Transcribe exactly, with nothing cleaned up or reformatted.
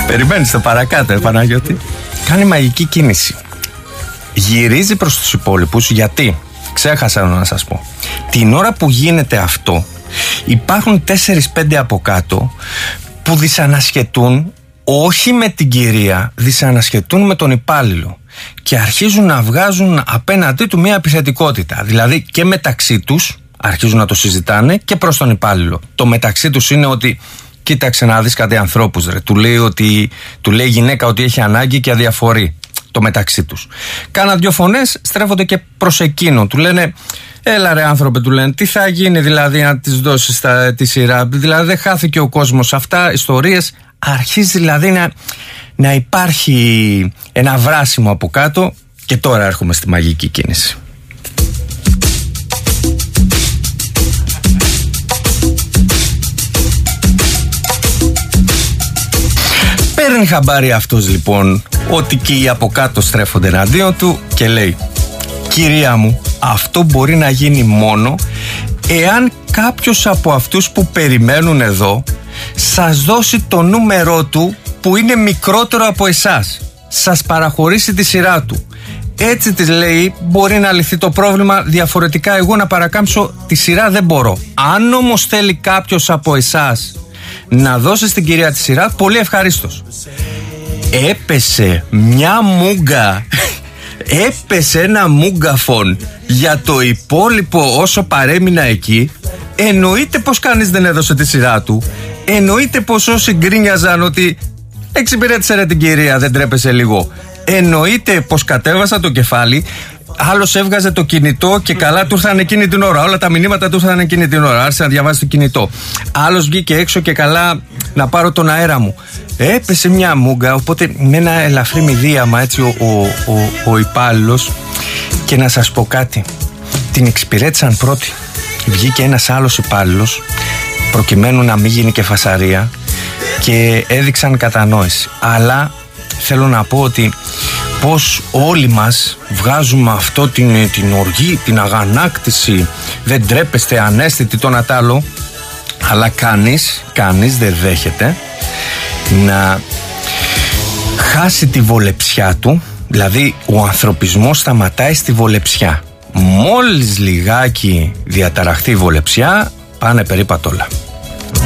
Περιμένεις το παρακάτω, ε, Παναγιώτη. Κάνει μαγική κίνηση. Γυρίζει προς τους υπόλοιπους, γιατί ξέχασα να σας πω. Την ώρα που γίνεται αυτό, υπάρχουν τέσσερις πέντε από κάτω που δυσανασχετούν όχι με την κυρία, δυσανασχετούν με τον υπάλληλο και αρχίζουν να βγάζουν απέναντί του μια επιθετικότητα. Δηλαδή και μεταξύ τους αρχίζουν να το συζητάνε και προς τον υπάλληλο. Το μεταξύ τους είναι ότι κοίταξε να δεις κάτι ανθρώπους, ρε. Του λέει, ότι, του λέει η γυναίκα ότι έχει ανάγκη και αδιαφορεί. Το μεταξύ τους. Κάνα δυο φωνές στρέφονται και προς εκείνο. Του λένε, έλα ρε άνθρωπε, του λένε, τι θα γίνει δηλαδή να τις δώσεις τα, τη σειρά. Δηλαδή δεν χάθηκε ο κόσμος. Αυτά ιστορίες. Αρχίζει δηλαδή να, να υπάρχει ένα βράσιμο από κάτω. Και τώρα έρχομαι στη μαγική κίνηση. Παίρνει χαμπάρι αυτός λοιπόν ότι και οι από κάτω στρέφονται εναντίον του και λέει, κυρία μου, αυτό μπορεί να γίνει μόνο εάν κάποιος από αυτούς που περιμένουν εδώ σας δώσει το νούμερό του που είναι μικρότερο από εσάς, σας παραχωρήσει τη σειρά του. Έτσι της λέει, μπορεί να λυθεί το πρόβλημα, διαφορετικά εγώ να παρακάμψω τη σειρά δεν μπορώ. Αν όμως θέλει κάποιος από εσάς να δώσει στην κυρία τη σειρά, πολύ ευχαρίστως. Έπεσε μια μούγκα, έπεσε ένα μούγκαφον για το υπόλοιπο όσο παρέμεινα εκεί. Εννοείται πως κανείς δεν έδωσε τη σειρά του. Εννοείται πως όσοι γκρίνιαζαν ότι εξυπηρέτησε ρε την κυρία, δεν τρέπεσε λίγο. Εννοείται πως κατέβασα το κεφάλι. Άλλος έβγαζε το κινητό και καλά του ήρθαν εκείνη την ώρα. Όλα τα μηνύματα του ήρθαν εκείνη την ώρα. Άρχισε να διαβάζει το κινητό. Άλλος βγήκε έξω και καλά να πάρω τον αέρα μου. Έπεσε μια μούγκα, οπότε με ένα ελαφρύ μηδίαμα έτσι ο, ο, ο, ο υπάλληλος. Και να σας πω κάτι. Την εξυπηρέτησαν πρώτη. Βγήκε ένας άλλος υπάλληλος προκειμένου να μην γίνει και φασαρία και έδειξαν κατανόηση. Αλλά θέλω να πω ότι πως όλοι μας βγάζουμε αυτό την, την οργή, την αγανάκτηση, δεν τρέπεστε, ανέστητη το νατάλο, αλλά κανείς, κανείς δεν δέχεται να χάσει τη βολεψιά του. Δηλαδή ο ανθρωπισμός σταματάει στη βολεψιά. Μόλις λιγάκι διαταραχθεί η βολεψιά, πάνε περίπατο όλα.